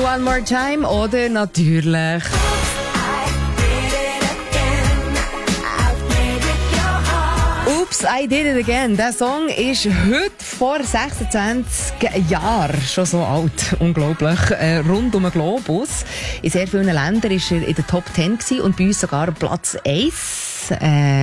One More Time oder natürlich Oops, I Did It Again. Der Song ist heute vor 26 Jahren schon so alt. Unglaublich. Rund um den Globus. In sehr vielen Ländern war er in der Top 10 gewesen und bei uns sogar Platz 1.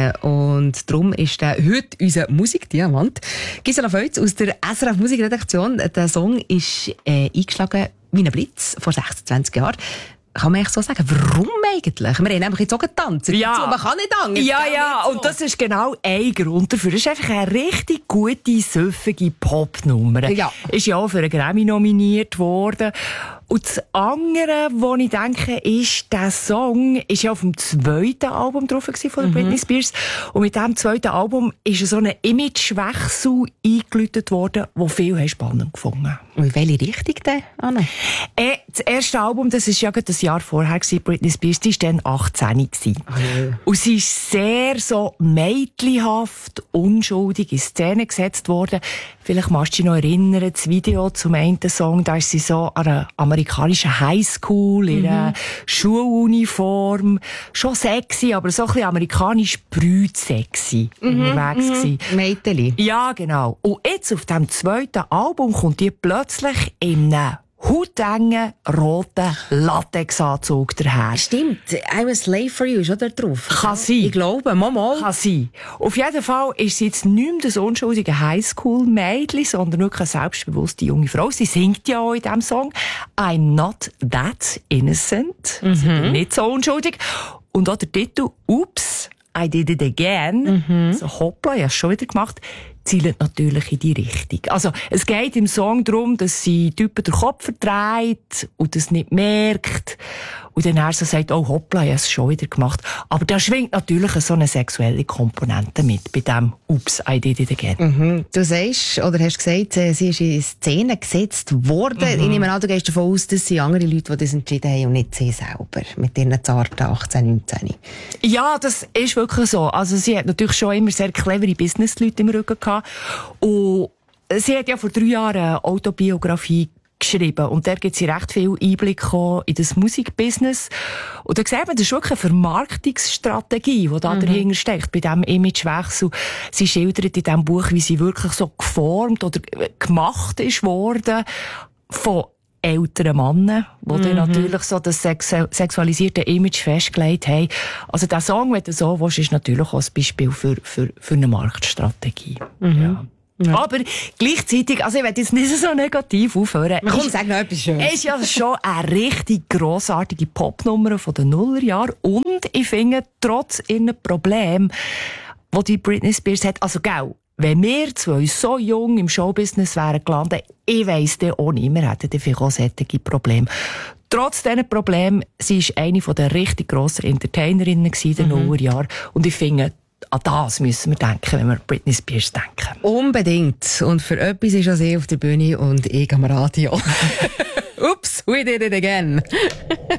Und darum ist der heute unser Musikdiamant. Gisela Feutz aus der SRF Musikredaktion. Der Song ist eingeschlagen wie ein Blitz vor 26 Jahren. Kann man echt so sagen? Warum eigentlich? Wir haben nämlich jetzt auch getanzt. Ja. Man kann nicht anders. Ja, so. und das ist genau ein Grund dafür. Das ist einfach eine richtig gute, süffige Popnummer. Ja. Ist ja auch für einen Grammy nominiert worden. Und das andere, was ich denke, ist, der Song ist ja auf dem zweiten Album drauf von der Britney Spears. Und mit diesem zweiten Album ist so ein Imagewechsel eingeläutet worden, der viele spannend gefunden haben. Und in welche Richtung denn, Anna? Das erste Album, das ist ja gerade das Jahr vorher gewesen, Britney Spears, die war dann 18 gewesen. Und sie ist sehr so mädchenhaft, unschuldig in Szene gesetzt worden. Vielleicht magst du dich noch erinnern, das Video zum einen Song, da ist sie so an einer amerikanischen Highschool, in einer Schuluniform. Schon sexy, aber so ein bisschen amerikanisch brütsexy unterwegs gewesen. Mädeli. Ja, genau. Und jetzt auf dem zweiten Album kommt die plötzlich in einem hautengen, roten Latexanzug daher. Stimmt. I'm a Slave for You ist auch da drauf. Kann sein. Ich glaube, mal. Kann sein. Auf jeden Fall ist sie jetzt nicht mehr das unschuldige Highschool-Mädchen, sondern wirklich eine selbstbewusste junge Frau. Sie singt ja auch in diesem Song I'm not that innocent. Also bin nicht so unschuldig. Und auch der Titel Oops, I Did It Again. So hoppla, ich habe es schon wieder gemacht. Zielt natürlich in die Richtung. Also, es geht im Song darum, dass sie Typen den Kopf verdreht und das nicht merkt. Und dann er so sagt, oh hoppla, ich habe es schon wieder gemacht. Aber da schwingt natürlich so eine sexuelle Komponente mit, bei dem Oops, I Did It Again. Du sagst, oder hast gesagt, sie ist in Szene gesetzt worden. Ich nehme an, du gehst davon aus, dass sie andere Leute, die das entschieden haben und nicht sie selber. Mit ihren zarten 18, 19. Ja, das ist wirklich so. Also, sie hat natürlich schon immer sehr clevere Businessleute im Rücken gehabt. Und sie hat ja vor 3 Jahren eine Autobiografie geschrieben. Und da gibt sie recht viel Einblick in das Musikbusiness. Und da sieht man, das ist wirklich eine Vermarktungsstrategie, die da dahinter steckt, bei diesem Imagewechsel. Sie schildert in diesem Buch, wie sie wirklich so geformt oder gemacht ist worden von älteren Männern, die dann natürlich so das sexualisierte Image festgelegt haben. Also der Song, wenn du so willst, ist natürlich auch ein Beispiel für eine Marktstrategie. Ja. Aber gleichzeitig, also ich will jetzt nicht so negativ aufhören. Komm, sag noch etwas Schönes. Ist ja schon eine richtig grossartige Popnummer von den Nullerjahren. Und ich finde, trotz ihren Problemen, die die Britney Spears hat, also gell, wenn wir zwei so jung im Showbusiness wären gelandet, ich weiss dann auch nicht, wir hätten vielleicht auch solche Probleme. Trotz diesen Problemen, sie war eine der richtig grossen Entertainerinnen in den Nullerjahren. Und ich finde, an das müssen wir denken, wenn wir Britney Spears denken. Unbedingt. Und für etwas ist auch sie auf der Bühne und ich am Radio. Oops, we did it again.